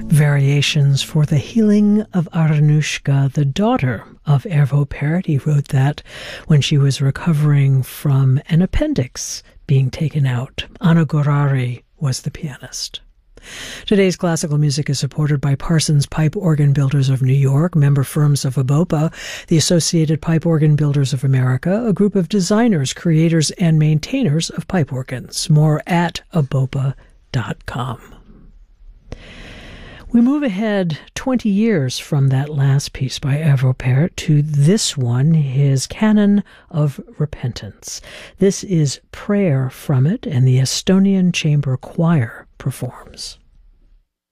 Variations for the Healing of Anushka, the daughter of Arvo Pärt. He wrote that when she was recovering from an appendix being taken out. Anna Gorari was the pianist. Today's classical music is supported by Parsons Pipe Organ Builders of New York, member firms of ABOPA, the Associated Pipe Organ Builders of America, a group of designers, creators, and maintainers of pipe organs. More at abopa.com. We move ahead 20 years from that last piece by Arvo Pärt to this one, his Canon of Repentance. This is Prayer from it, and the Estonian Chamber Choir performs.